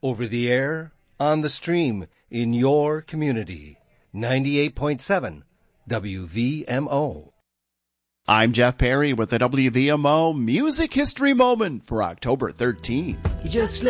Over the air, on the stream, in your community. 98.7 WVMO. I'm Jeff Perry with the WVMO Music History Moment for October 13th. You just